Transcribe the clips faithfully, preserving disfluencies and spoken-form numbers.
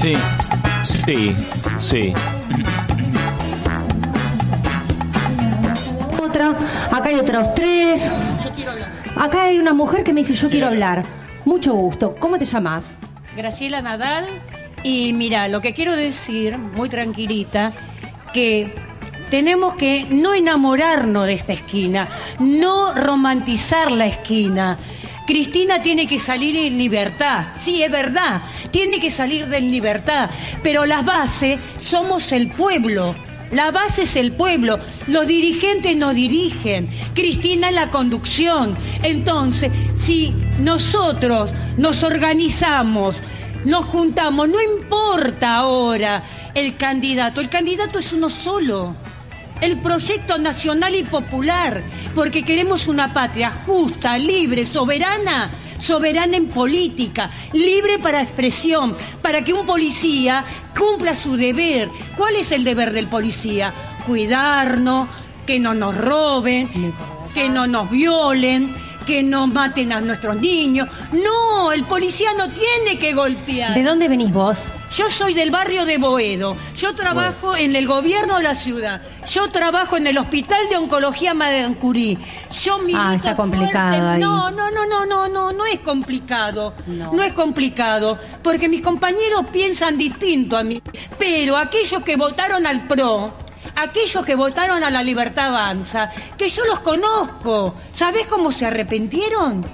Sí, sí, sí. Otra, acá hay otros tres. Yo quiero hablar. Acá hay una mujer que me dice, yo quiero hablar. Mucho gusto. ¿Cómo te llamas? Graciela Nadal. Y mira, lo que quiero decir, muy tranquilita, que tenemos que no enamorarnos de esta esquina, no romantizar la esquina. Cristina tiene que salir en libertad, sí, es verdad, tiene que salir en libertad, pero las bases somos el pueblo. La base es el pueblo, los dirigentes nos dirigen, Cristina es la conducción. Entonces, si nosotros nos organizamos, nos juntamos, no importa ahora el candidato, el candidato es uno solo. El proyecto nacional y popular, porque queremos una patria justa, libre, soberana, soberana en política, libre para expresión, para que un policía cumpla su deber. ¿Cuál es el deber del policía? Cuidarnos, que no nos roben, que no nos violen, que no maten a nuestros niños. No, el policía no tiene que golpear. ¿De dónde venís vos? Yo soy del barrio de Boedo. Yo trabajo bueno. en el gobierno de la ciudad. Yo trabajo en el Hospital de Oncología Madame Curie. Yo milito Ah, está complicado fuerte. ahí. No, no, no, no, no, no, no es complicado. No. No es complicado, porque mis compañeros piensan distinto a mí. Pero aquellos que votaron al P R O, aquellos que votaron a La Libertad Avanza, que yo los conozco, ¿sabés cómo se arrepintieron?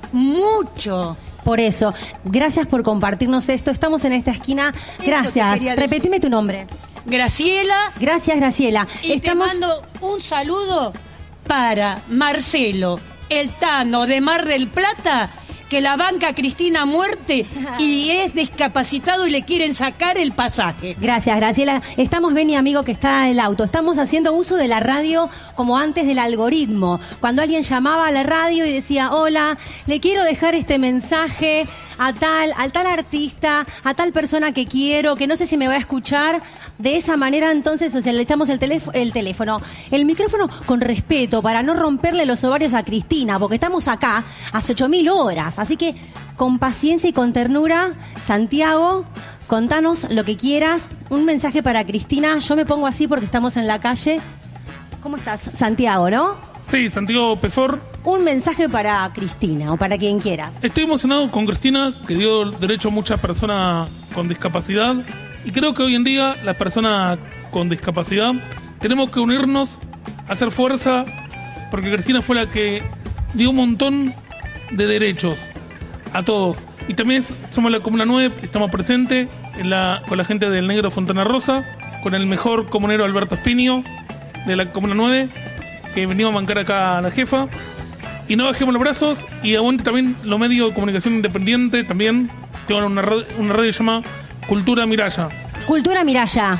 Mucho. Por eso, gracias por compartirnos esto. Estamos en esta esquina. Gracias. Repetime tu nombre. Graciela. Gracias, Graciela. Y Estamos... te mando un saludo para Marcelo, el Tano de Mar del Plata, que la banca a Cristina a muerte y es discapacitado y le quieren sacar el pasaje. Gracias, Graciela. Estamos, Beni, amigo, que está en el auto. Estamos haciendo uso de la radio como antes del algoritmo. Cuando alguien llamaba a la radio y decía, hola, le quiero dejar este mensaje a tal, a tal artista, a tal persona que quiero, que no sé si me va a escuchar. De esa manera, entonces, o sea, le echamos el, teléf- el teléfono, el micrófono con respeto para no romperle los ovarios a Cristina, porque estamos acá hace ocho mil horas. Así que, con paciencia y con ternura, Santiago, contanos lo que quieras. Un mensaje para Cristina. Yo me pongo así porque estamos en la calle. ¿Cómo estás, Santiago, no? Sí, Santiago Pefor. Un mensaje para Cristina o para quien quieras. Estoy emocionado con Cristina, que dio derecho a muchas personas con discapacidad. Y creo que hoy en día las personas con discapacidad tenemos que unirnos, hacer fuerza, porque Cristina fue la que dio un montón de derechos a todos. Y también somos la Comuna nueve, estamos presentes en la, con la gente del Negro Fontana Rosa, con el mejor comunero Alberto Espinio de la Comuna nueve, que venimos a bancar acá a la jefa. Y no bajemos los brazos y aguante también los medios de comunicación independiente. También tengo una radio, una radio que se llama Cultura Miralla. Cultura Miralla.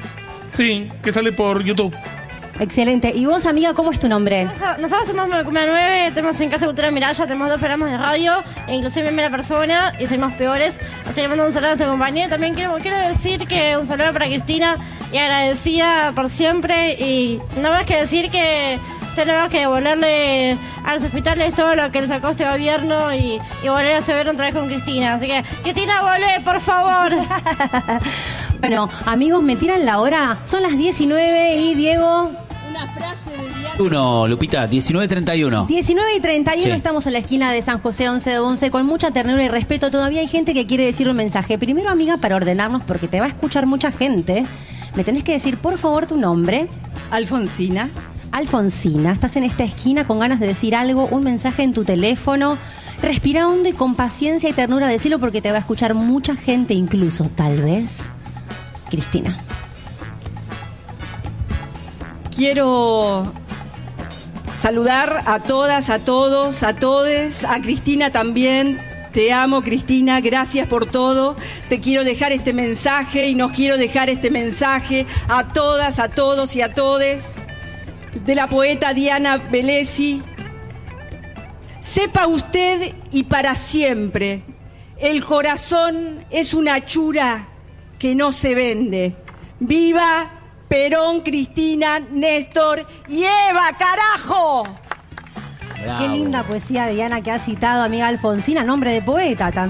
Sí, que sale por YouTube. Excelente. ¿Y vos, amiga, cómo es tu nombre? Nosotros somos Comuna nueve, tenemos en Casa Cultura Miralla, tenemos dos programas de radio, e inclusive primera persona, y soy más peores. Así que le mando un saludo a este compañero. También quiero, quiero decir que un saludo para Cristina y agradecida por siempre. Y nada más que decir que tenemos que devolverle a los hospitales todo lo que le sacó este gobierno y, y volver a saber otra vez con Cristina. Así que, Cristina, volvé, por favor. Bueno, amigos, me tiran la hora. Son las diecinueve y Diego... Una frase de Diana. Uno, Lupita, diecinueve treinta y uno. diecinueve y treinta y uno, Sí. Estamos en la esquina de San José once de once con mucha ternura y respeto. Todavía hay gente que quiere decir un mensaje. Primero, amiga, para ordenarnos, porque te va a escuchar mucha gente, me tenés que decir, por favor, tu nombre. Alfonsina. Alfonsina, estás en esta esquina con ganas de decir algo, un mensaje en tu teléfono. Respira hondo y con paciencia y ternura decirlo porque te va a escuchar mucha gente, incluso, tal vez, Cristina. Quiero saludar a todas, a todos, a todes, a Cristina también. Te amo, Cristina, gracias por todo. Te quiero dejar este mensaje y nos quiero dejar este mensaje a todas, a todos y a todes de la poeta Diana Velesi. Sepa usted y para siempre, el corazón es una hechura que no se vende. ¡Viva Perón, Cristina, Néstor y Eva, carajo! Qué linda poesía, Diana, que ha citado, amiga Alfonsina, nombre de poeta también.